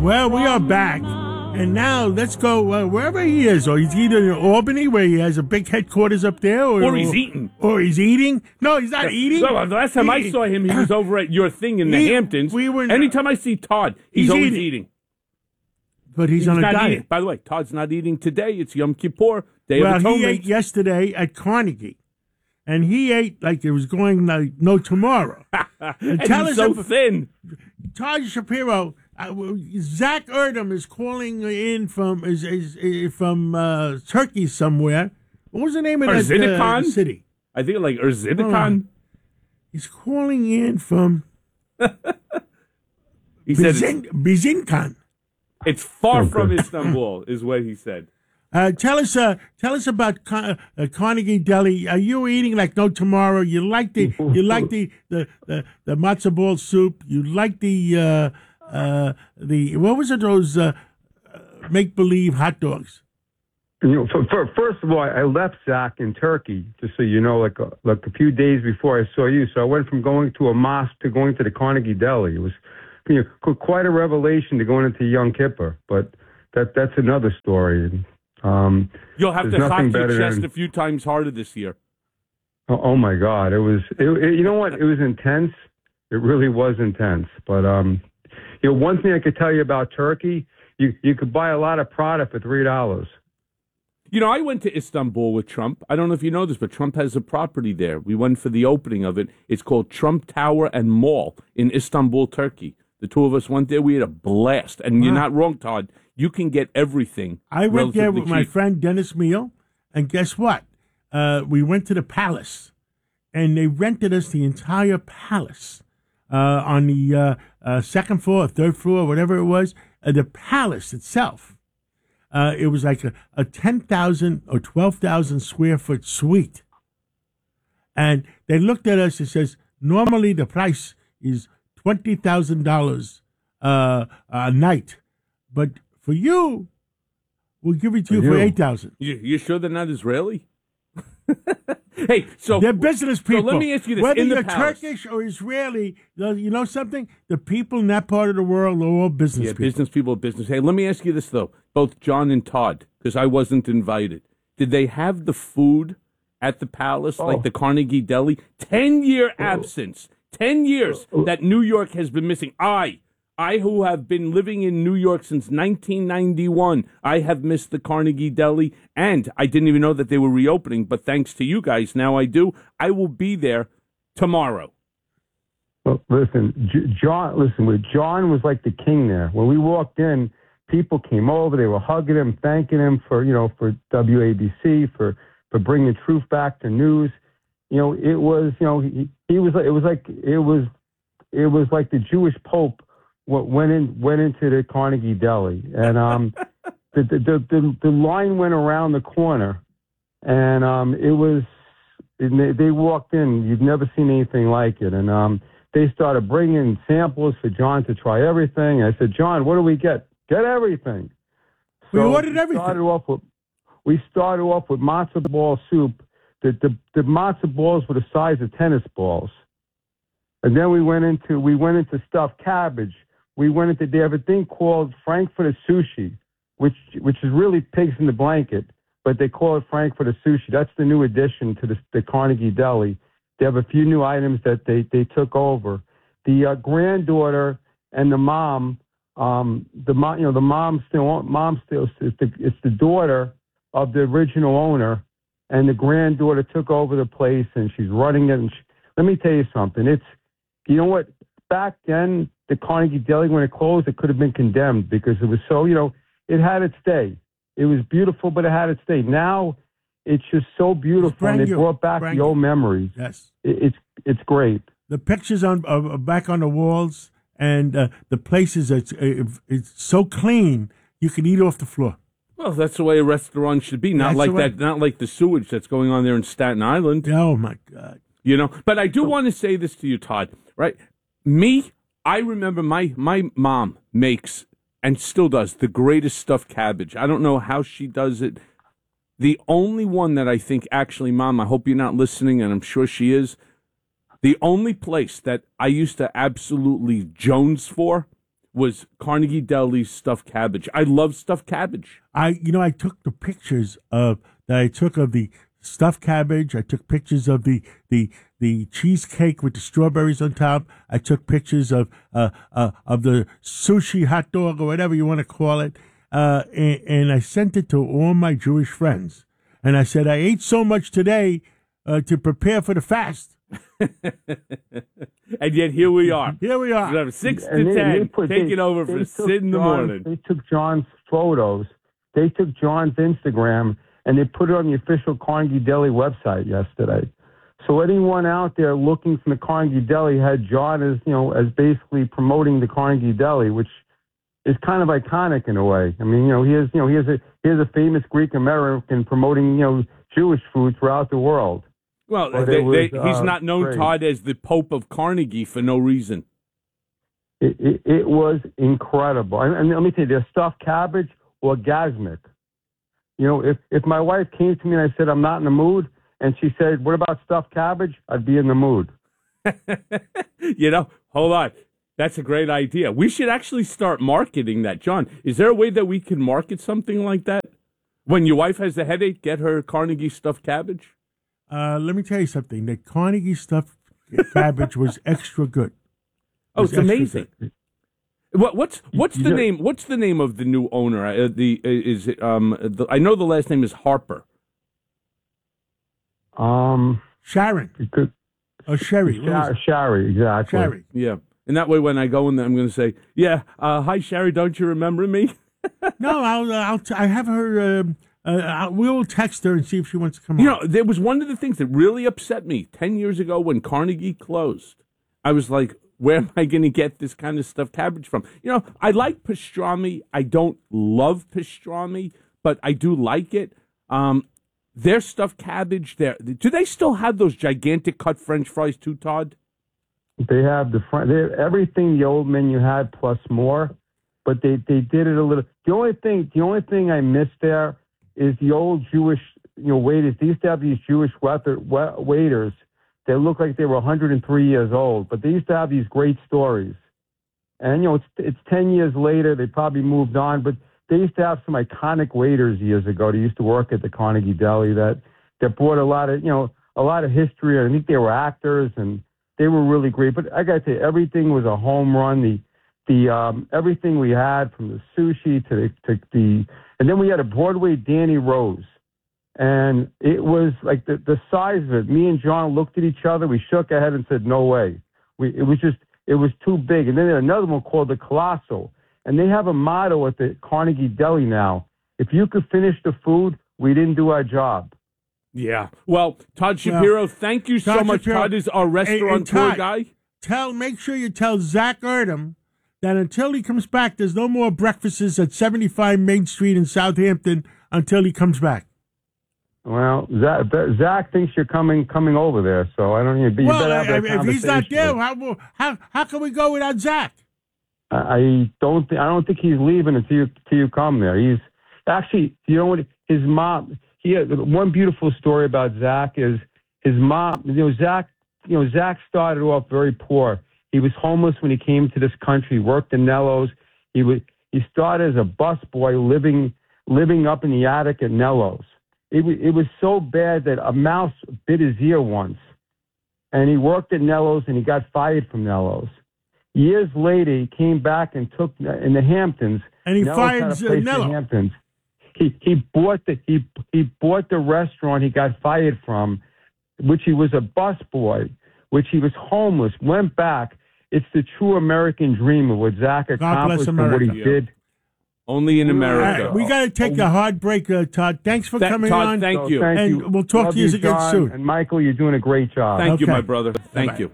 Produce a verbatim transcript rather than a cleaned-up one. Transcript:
Well, we are back. And now let's go uh, wherever he is. Or he's either in Albany, where he has a big headquarters up there. Or, or he's eating. Or he's eating. No, he's not eating. No, the last time he, I saw him, he was over at your thing in the he, Hamptons. We were Anytime I see Todd, he's, he's always eating. eating. But he's, he's on a not diet. Eating. By the way, Todd's not eating today. It's Yom Kippur, Day well, of Atonement. He ate yesterday at Carnegie. And he ate like it was going like no tomorrow. and and tell he's us so about, thin. Todd Shapiro... Uh, Zach Erdem is calling in from is, is, is from uh, Turkey somewhere. What was the name of that uh, city? I think like Erzincan. Oh, he's calling in from he Bizin- said Bizinkan. It's far from Istanbul, is what he said. Uh, tell us, uh, tell us about Car- uh, Carnegie Deli. Are you eating like no tomorrow? You like the, you like the the, the, the matzo ball soup. You like the. Uh, Uh, the what was it? Those uh, make believe hot dogs. You know, for, for, first of all, I left Zach in Turkey, just so you know, like a, like a few days before I saw you. So I went from going to a mosque to going to the Carnegie Deli. It was, you know, quite a revelation to going into Yom Kippur. But that that's another story. Um, You'll have to hop your chest than, a few times harder this year. Oh, oh my God! It was, it, it, you know what? It was intense. It really was intense. But um. You know, one thing I could tell you about Turkey, you, you could buy a lot of product for three dollars. You know, I went to Istanbul with Trump. I don't know if you know this, but Trump has a property there. We went for the opening of it. It's called Trump Tower and Mall in Istanbul, Turkey. The two of us went there. We had a blast. And wow. You're not wrong, Todd. You can get everything. I went there with cheap. my friend Dennis Meal, and guess what? Uh, we went to the palace, and they rented us the entire palace. Uh, on the uh, uh, second floor, third floor, whatever it was, uh, the palace itself. Uh, it was like a, a ten thousand or twelve thousand square foot suite. And they looked at us and says, normally the price is twenty thousand dollars uh, a night. But for you, we'll give it to you for, for eight thousand dollars. You, you sure they're not Israeli? Hey, so they're business people. So let me ask you this: whether in you're palace, Turkish or Israeli, you know something? The people in that part of the world are all business yeah, people. business people, business. Hey, let me ask you this though: both John and Todd, because I wasn't invited. Did they have the food at the palace, oh. like the Carnegie Deli? Ten year oh. absence. Ten years oh. that New York has been missing. I. I, who have been living in New York since nineteen ninety-one, I have missed the Carnegie Deli, and I didn't even know that they were reopening, but thanks to you guys, now I do. I will be there tomorrow. Well, listen, J- John, listen, John was like the king there. When we walked in, people came over, they were hugging him, thanking him for, you know, for W A B C, for, for bringing truth back to news. You know, it was, you know, he, he was, it was like, it was, it was like the Jewish Pope What went in went into the Carnegie Deli, and um, the, the the the line went around the corner, and um, it was and they, they walked in. You've never seen anything like it, and um, they started bringing samples for John to try everything. I said, John, what do we get? Get everything. So we ordered everything. We started off with we started off with matzo ball soup. The the the matzo balls were the size of tennis balls, and then we went into we went into stuffed cabbage. We went into, they have a thing called Frankfurter Sushi, which which is really pigs in the blanket, but they call it Frankfurter Sushi. That's the new addition to the, the Carnegie Deli. They have a few new items that they, they took over. The uh, granddaughter and the mom, um, the mom, you know, the mom still, mom still, it's the, it's the daughter of the original owner, and the granddaughter took over the place, and she's running it. And she, let me tell you something. It's, you know what, back then, the Carnegie Deli, when it closed, it could have been condemned because it was so, you know, it had its day. It was beautiful, but it had its day. Now, it's just so beautiful, and it brought back the old memories. Yes. It, it's it's great. The pictures on uh, back on the walls, and uh, the places, it's, it's so clean, you can eat off the floor. Well, that's the way a restaurant should be. Not that's like that, not like the sewage that's going on there in Staten Island. Oh, my God. You know, but I do want to say this to you, Todd, right? Me, I remember my, my mom makes, and still does, the greatest stuffed cabbage. I don't know how she does it. The only one that I think, actually, Mom, I hope you're not listening, and I'm sure she is, the only place that I used to absolutely jones for was Carnegie Deli's stuffed cabbage. I love stuffed cabbage. I, you know, I took the pictures of that I took of the stuffed cabbage. I took pictures of the the the cheesecake with the strawberries on top. I took pictures of uh, uh of the sushi hot dog or whatever you want to call it. Uh, and, and I sent it to all my Jewish friends. And I said, I ate so much today uh, to prepare for the fast. And yet here we are. Here we are. We have six And to they- ten, they put- taking they- over they for took Sid in the John's- morning. They took John's photos. They took John's Instagram and they put it on the official Carnegie Deli website yesterday. So anyone out there looking from the Carnegie Deli had John as, you know, as basically promoting the Carnegie Deli, which is kind of iconic in a way. I mean, you know, he is, you know, he is a he is a famous Greek American promoting, you know, Jewish food throughout the world. Well, But they, it was, they, he's uh, not known, great. Todd, as the Pope of Carnegie for no reason. It, it, it was incredible. And, and let me tell you, their stuffed cabbage, orgasmic. You know, if, if my wife came to me and I said, I'm not in the mood, and she said, what about stuffed cabbage? I'd be in the mood. You know, hold on. That's a great idea. We should actually start marketing that. John, is there a way that we can market something like that? When your wife has a headache, get her Carnegie stuffed cabbage? Uh, let me tell you something. The Carnegie stuffed cabbage was extra good. Oh, Was it's extra amazing. good. What, what's what's the You know- name? What's the name of the new owner? Uh, the is it? Um, the, I know the last name is Harper. Um, Sharon. it could, Oh, Sherry. What was Sha- it? Sherry, exactly. Sherry. Yeah, and that way when I go in there, I'm going to say, "Yeah, uh, hi Sherry, don't you remember me?" No, I'll, I'll t- I have her. Um, uh, I'll, we'll text her and see if she wants to come You on. know, there was one of the things that really upset me ten years ago when Carnegie closed. I was like, where am I going to get this kind of stuffed cabbage from? You know, I like pastrami. I don't love pastrami, but I do like it. Um, their stuffed cabbage, there. Do they still have those gigantic cut French fries too, Todd? They have the front, they have everything the old menu had plus more, but they, they did it a little. The only thing, the only thing I miss there is the old Jewish, you know, waiters. They used to have these Jewish weather, wa- waiters that looked like they were one hundred three years old, but they used to have these great stories. And, you know, it's, it's ten years later, they probably moved on, but they used to have some iconic waiters years ago. They used to work at the Carnegie Deli that, that brought a lot of, you know, a lot of history. I think they were actors and they were really great. But I got to tell you, everything was a home run. The, the, um, everything we had from the sushi to the, to the, and then we had a Broadway Danny Rose. And it was like the, the size of it. Me and John looked at each other. We shook our head and said, no way. We, it was just, it was too big. And then there's another one called the Colossal. And they have a motto at the Carnegie Deli now. If you could finish the food, we didn't do our job. Yeah. Well, Todd Shapiro, thank you so Todd much. Shapiro. Todd is our restaurant Hey, hey, tour Todd. guy. Tell, make sure you tell Zach Erdem that until he comes back, there's no more breakfasts at seventy-five Main Street in Southampton until he comes back. Well, Zach, Zach thinks you're coming coming over there, so I don't. You, you well, better have that if, if he's not conversation there, with- how, how how can we go without Zach? I don't. Th- I don't think he's leaving until you, until you come there. He's actually. You know what? His mom. He had one beautiful story about Zach is his mom. You know, Zach. You know, Zach started off very poor. He was homeless when he came to this country. He worked in Nello's. He was. He started as a busboy, living living up in the attic at Nello's. It was, it was so bad that a mouse bit his ear once, and he worked at Nello's and he got fired from Nello's. Years later, he came back and took in the Hamptons. And he Nello's fired had a uh, place in Nello. the Hamptons. He he bought the he he bought the restaurant he got fired from, which he was a busboy, which he was homeless. Went back. It's the true American dream of what Zach bless accomplished and what he America. did. Only in All America. right, we got to take a hard break, uh, Todd. Thanks for Th- coming Todd, on. thank So you. thank And you. we'll talk Love to you you again John, soon. And Michael, you're doing a great job. Thank you, Okay. my brother. Thank Bye-bye. you.